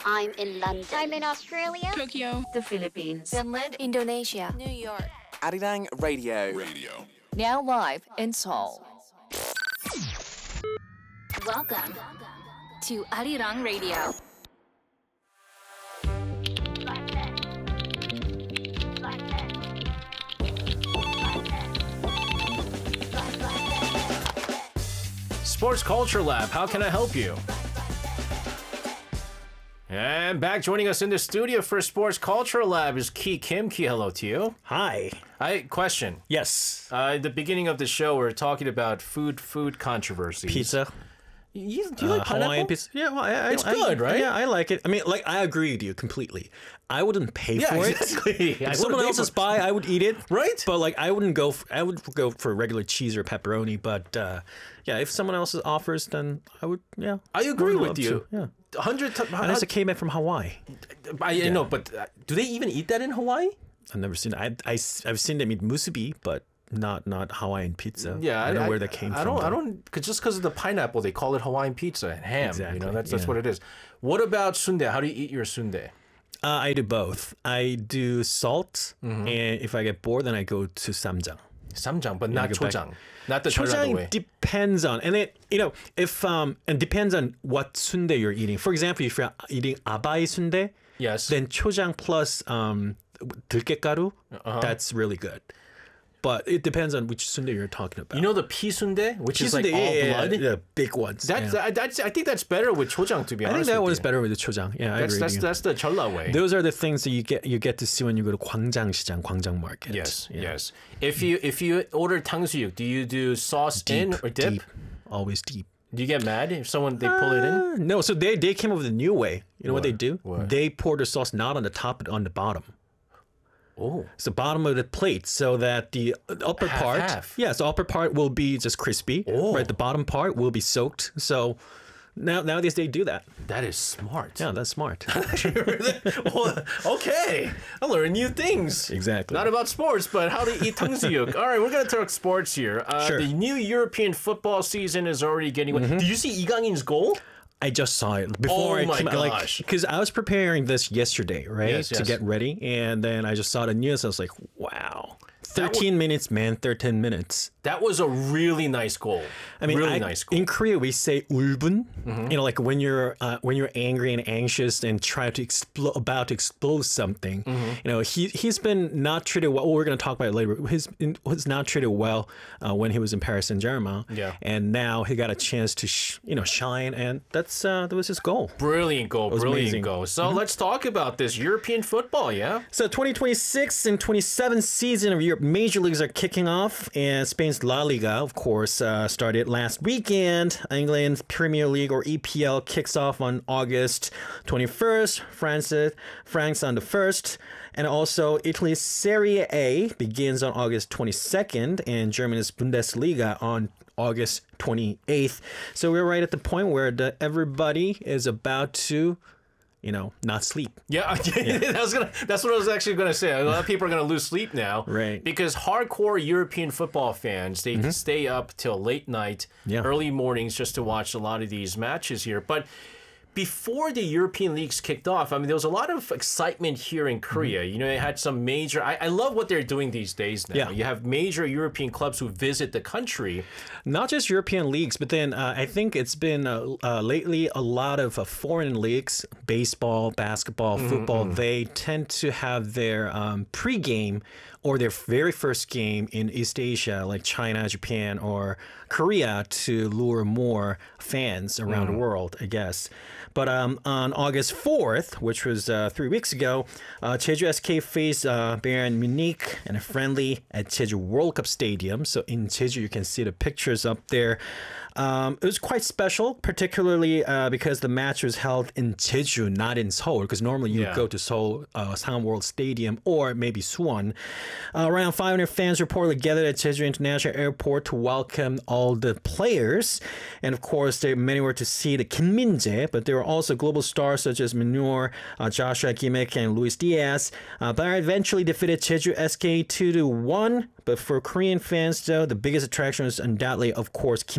I'm in London. I'm in Australia. Tokyo. The Philippines. Finland, Indonesia, New York. Arirang Radio. now live in Seoul. Welcome to Arirang Radio. Sports Culture Lab, how can I help you? And back joining us in the studio for Sports Culture Lab is Ki Kim. Ki, hello to you. Hi. Question. Yes. At the beginning of the show, we are talking about food controversies. Pizza. Do you like pineapple? Hawaiian pizza. Yeah, well, It's good, right? Yeah, I like it. I mean, like, I agree with you completely. I wouldn't pay for exactly. it. If someone else's buy, I would eat it. Right? But like, I would go for regular cheese or pepperoni. But yeah, if someone else offers, then I would. Yeah, I agree would with love you. to, Yeah. And as a came back from Hawaii. I know, but do they even eat that in Hawaii? I've never seen it. I've seen them eat musubi, but not Hawaiian pizza. Yeah, I don't know where that came from. I don't. Just because of the pineapple, they call it Hawaiian pizza and ham. Exactly, You know, that's what it is. What about sundae? How do you eat your sundae? I do both. I do salt, and if I get bored, then I go to samjang. Samjang, but not go back. chojang. Not the other way. Chojang depends on, and it if and depends on what sundae you're eating. For example, if you're eating abai sundae, Yes. then chojang plus 들깨가루, that's really good. But it depends on which sundae you're talking about. You know the pea sundae, which is like Sundae, all blood. yeah, big ones. That's yeah. I think that's better with chojang. To be I honest, think that with one is you. better with the chojang. Yeah, I agree. with you. That's the cholla way. Those are the things that you get to see when you go to 광장시장, 광장 market. Yes, Yeah. yes. If you order 탕수육, do you do sauce in or dip? Deep, always deep. Do you get mad if they pull it in? No, so they came up with a new way. You know what they do? What? They pour the sauce not on the top but on the bottom. Oh, It's the bottom of the plate so that the upper part, half. yes, the upper part will be just crispy. Oh. Right, the bottom part will be soaked. So nowadays they do that. that is smart. Yeah, that's smart. Well, okay, I learn new things. Exactly. Not about sports, but how to eat 탕수육. All right, we're gonna talk sports here. Sure. The new European football season is already getting. Did you see Igangin's goal? I just saw it before Oh I my came out, gosh. because I was preparing this yesterday, right, Yes, to yes. get ready, and then I just saw the news. I was like, wow, 13 minutes, man, 13 minutes. That was a really nice goal. I mean, really nice goal. in Korea we say ulbun. You know, like when you're angry and anxious and try to about to explode something. You know, he's been not treated well. We're going to talk about it later. Was not treated well when he was in Paris Saint-Germain. Yeah. And now he got a chance to shine, and that was his goal. Brilliant goal. Brilliant amazing. goal. So let's talk about this European football. Yeah. So 2026 and 27 season of Europe major leagues are kicking off, and Spain's La Liga, of course, started last weekend. England's Premier League or EPL kicks off on August 21st. France on the 1st. And also Italy's Serie A begins on August 22nd, and Germany's Bundesliga on August 28th. So we're right at the point where everybody is about to not sleep. Yeah, that's what I was actually gonna say. A lot of people are gonna lose sleep now, Right. Because hardcore European football fans, they stay up till late night, Yeah. early mornings just to watch a lot of these matches here. But before the European leagues kicked off, I mean, there was a lot of excitement here in Korea. You know, they had some major. I love what they're doing these days now. Yeah. You have major European clubs who visit the country. Not just European leagues, but then I think it's been lately a lot of foreign leagues, baseball, basketball, football. They tend to have their pregame or their very first game in East Asia, like China, Japan, or Korea, to lure more fans around the world, I guess. But on August 4th, which was 3 weeks ago, Jeju SK faced Bayern Munich in a friendly at Jeju World Cup Stadium. So in Jeju, you can see the pictures up there. It was quite special, particularly because the match was held in Jeju, not in Seoul, because normally you Yeah. go to Seoul Sangam World Stadium or maybe Suwon. Around 500 fans reportedly gathered at Jeju International Airport to welcome all the players. And of course, many were to see the Kim Min-jae, but there were also global stars such as Minor, Joshua Kimmich, and Luis Diaz. Bayern eventually defeated Jeju SK 2-1. But for Korean fans, though, the biggest attraction was undoubtedly, of course, Kim Min-jae,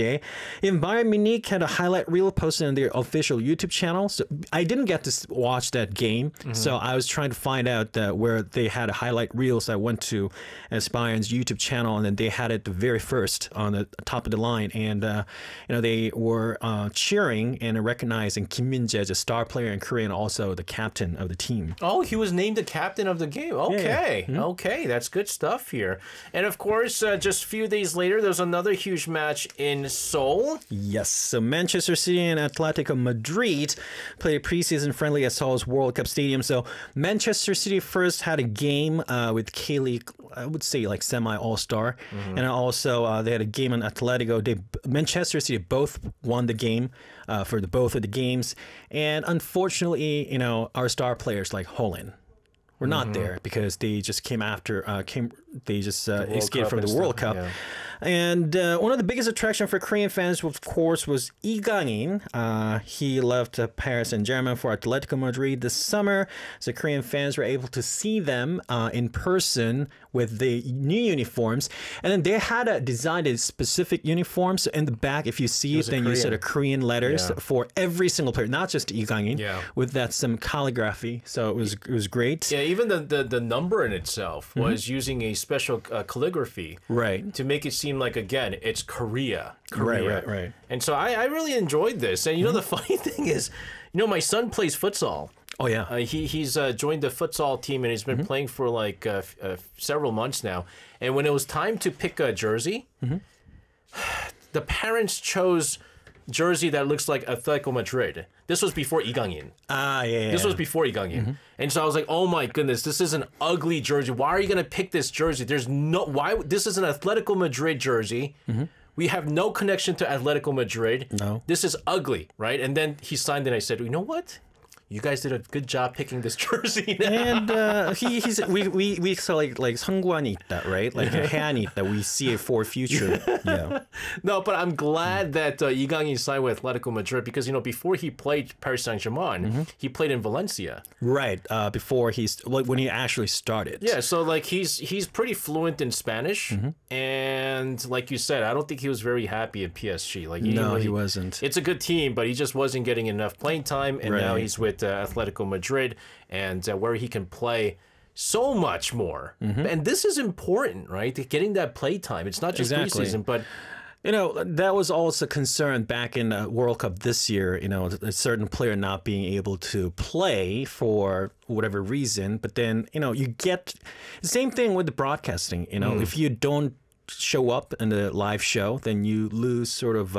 Jae. And Bayern Munich had a highlight reel posted on their official YouTube channel. So I didn't get to watch that game, so I was trying to find out where they had a highlight reel. So I went to Bayern's YouTube channel, and then they had it the very first on the top of the line, and they were cheering and recognizing Kim Min-jae as a star player in Korea and also the captain of the team. Oh, he was named the captain of the game. Okay, okay, that's good stuff here. And of course, just a few days later, there was another huge match in Seoul. Yes, so Manchester City and Atletico Madrid played a preseason friendly at Seoul's World Cup Stadium. So Manchester City first had a game with Kaylee, I would say like semi-all-star. And also they had a game on Atletico. Manchester City both won the game for both of the games. And unfortunately, our star players like Holland were not there because they just escaped from the World Cup. Yeah. And one of the biggest attractions for Korean fans, of course, was Lee Gang-in. He left Paris Saint-Germain for Atletico Madrid this summer. So Korean fans were able to see them in person with the new uniforms. And then they had designed a specific uniform. So in the back, if you see it, then you see the Korean letters for every single player, not just Lee Gang-in, with that some calligraphy. So it was great. Yeah, even the number in itself was using a special calligraphy to make it seem like, again, it's Korea. Right. And so I really enjoyed this. And the funny thing is, my son plays futsal. Oh, yeah. He's joined the futsal team, and he's been playing for like several months now. And when it was time to pick a jersey, the parents chose jersey that looks like Atletico Madrid. This was before Lee Gang-in. This was before Lee Gang-in. And so I was like, oh my goodness, this is an ugly jersey. Why are you going to pick this jersey? This is an Atletico Madrid jersey. We have no connection to Atletico Madrid. No. This is ugly, right? And then he signed and I said, you know what? You guys did a good job picking this jersey. And we saw like 성관이 있다, right? Like a 해안이 있다. We see it for future. Yeah. No, but I'm glad that Lee Gang-in signed with Atletico Madrid because before he played Paris Saint-Germain, he played in Valencia. Right. Before when he actually started. Yeah. So like he's pretty fluent in Spanish, and like you said, I don't think he was very happy at PSG. Like he wasn't. It's a good team, but he just wasn't getting enough playing time, and now he's with Atletico Madrid, and where he can play so much more. And this is important, right? Getting that play time. It's not just preseason, but that was also a concern back in the World Cup this year, a certain player not being able to play for whatever reason. But then, you get the same thing with the broadcasting. If you don't show up in the live show, then you lose sort of,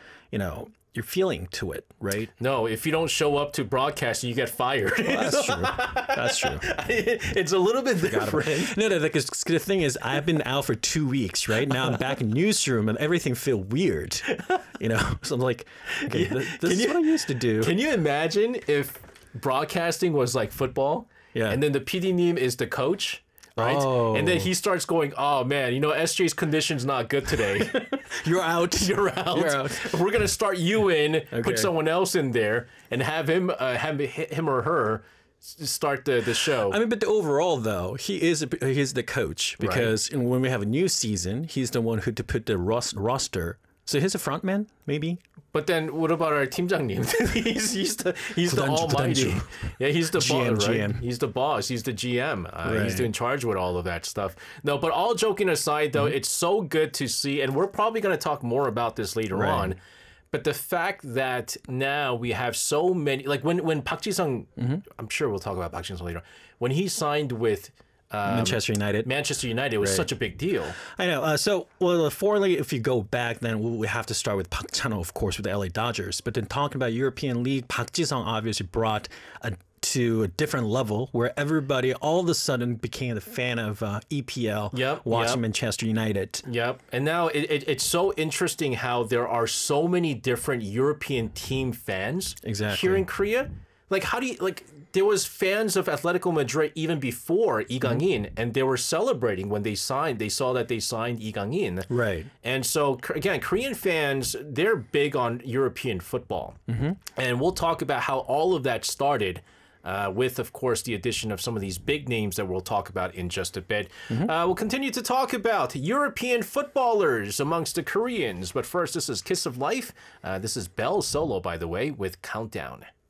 your feeling to it, right? No, if you don't show up to broadcasting, you get fired. Well, that's true. That's true. It's a little bit different. No, the thing is, I've been out for 2 weeks, right? Now I'm back in newsroom and everything feels weird. So I'm like, okay, this is what I used to do. Can you imagine if broadcasting was like football? Yeah. And then the PD is the coach? Right? Oh. And then he starts going, oh man, SJ's condition's not good today. You're out. You're out. We're going to start you in, put someone else in there, and have him or her start the show. I mean, but overall, though, he's the coach because when we have a new season, he's the one who to put the roster. So he's a frontman, maybe. But then, what about our 팀장님? he's the almighty. Yeah, he's the GM, boss, right? GM. He's the boss. He's the GM. He's in charge with all of that stuff. No, but all joking aside, though, it's so good to see, and we're probably going to talk more about this later on. But the fact that now we have so many, like when Park Ji-sung, I'm sure we'll talk about Park Ji-sung later. When he signed with Manchester United was such a big deal. I know. Formerly, if you go back, then we have to start with Park Chan-ho, of course, with the LA Dodgers. But then talking about European League, Park Ji-sung obviously brought to a different level where everybody all of a sudden became a fan of EPL, watching Manchester United. Yep. And now it's so interesting how there are so many different European team fans here in Korea. Like, how do you, like, there was fans of Atletico Madrid even before Lee Gang-in, and they were celebrating when they signed. They saw that they signed Lee Gang-in. Right. And so, again, Korean fans, they're big on European football. And we'll talk about how all of that started with, of course, the addition of some of these big names that we'll talk about in just a bit. We'll continue to talk about European footballers amongst the Koreans. But first, this is Kiss of Life. This is Bell Solo, by the way, with Countdown.